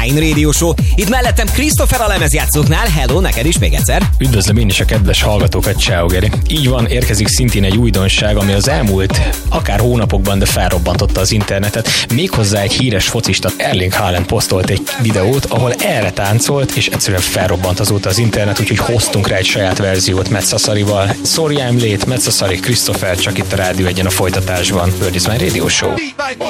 Radio Show. Itt mellettem Christopher a lemezjátszóknál. Hello, neked is még egyszer. Üdvözlöm én is a kedves hallgatókat, ciao Geri. Így van, érkezik szintén egy újdonság, ami az elmúlt akár hónapokban, de felrobbantotta az internetet. Méghozzá egy híres focista, Erling Haaland posztolt egy videót, ahol erre táncolt, és egyszerűen felrobbant azóta az internet, úgyhogy hoztunk rá egy saját verziót Metszaszarival. Sorry I'm late, Metszaszari, Christopher, csak itt a Rádió 1-en a folytatásban. Bird is my Radio Show.